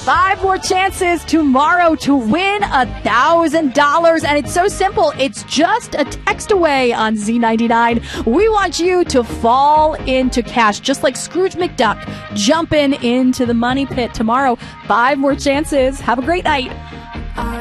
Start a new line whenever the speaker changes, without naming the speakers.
5 more chances tomorrow to win $1,000. And it's so simple. It's just a text away on Z99. We want you to fall into cash, just like Scrooge McDuck jumping into the money pit tomorrow. 5 more chances. Have a great night.